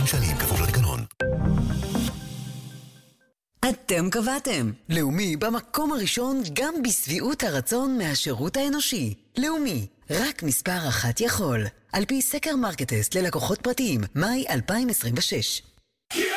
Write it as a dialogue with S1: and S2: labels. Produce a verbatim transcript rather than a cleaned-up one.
S1: שקלים כפוף לתקנון.
S2: אתם קבעתם. לאומי במקום הראשון גם בסביעות הרצון מהשירות האנושי. לאומי, רק מספר אחת יכול. על פי סקר מרקטסט ללקוחות פרטיים, מאי אלפיים עשרים ושש.